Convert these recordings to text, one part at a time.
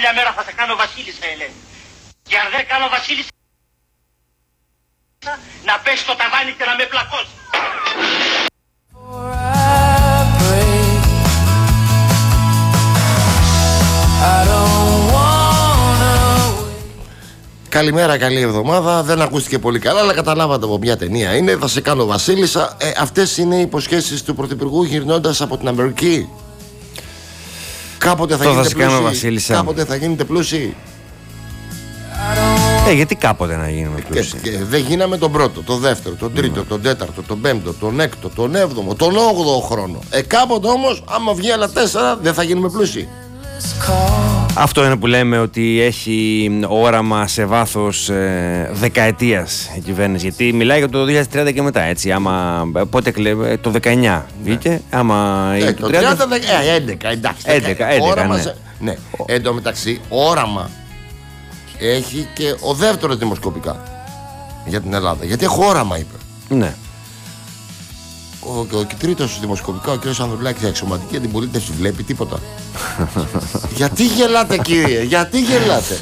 μια μέρα θα σε κάνω βασίλισσα, Ελένη. Και αν δεν κάνω βασίλισσα, να πέσει στο ταβάνι και να με πλακώσει. Καλημέρα, καλή εβδομάδα. Δεν ακούστηκε πολύ καλά, αλλά καταλάβατε από ποια ταινία είναι. Θα σε κάνω βασίλισσα. Αυτές είναι οι υποσχέσεις του Πρωθυπουργού γυρνώντας από την Αμερική. Κάποτε θα γίνετε πλούσιοι. Κάποτε θα γίνετε πλούσιοι. Γιατί κάποτε να γίνουμε πλούσιοι. Και δεν γίναμε τον πρώτο, τον δεύτερο, τον τρίτο, τον τέταρτο, τον πέμπτο, τον έκτο, τον έβδομο, τον 8ο χρόνο. Κάποτε όμως, άμα βγει άλλα 4, δεν θα γίνουμε πλούσιοι. Αυτό είναι που λέμε ότι έχει όραμα σε βάθος δεκαετίας η κυβέρνηση. Γιατί μιλάει για το 2030 και μετά, έτσι. Άμα, πότε το 19 βγήκε, άμα είναι το 30, 11, εντάξει. 11, όραμα, ναι. Εν τω μεταξύ, όραμα έχει και ο δεύτερος δημοσκοπικά για την Ελλάδα. Γιατί έχω όραμα, είπε. Ναι. Ο τρίτος δημοσκοπικά, ο κ. Ανδρουλάκης, εξωματική αντιπολίτευση, βλέπει τίποτα. Γιατί γελάτε, κύριε, γιατί γελάτε?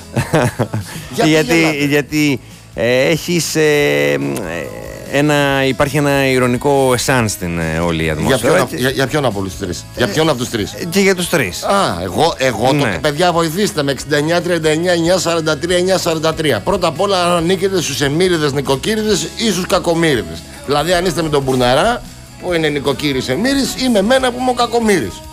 Γιατί έχεις υπάρχει ένα ηρωνικό εσάν στην όλη ατμόσφαιρα. Για ποιον από τους τρεις? Για ποιον από τους τρεις? Και για τους τρεις. Εγώ ναι. Παιδιά, βοηθήστε με 69, 39, 943, 943. Πρώτα απ' όλα ανήκετε στους εμμύριδες, νοικοκύριδες ή στους κακομύριδες. Δηλαδή, αν είστε με τον Μπουρναρά, που είναι νοικοκύρης εμμύρης, ή με μένα που είμαι ο κακομύρης.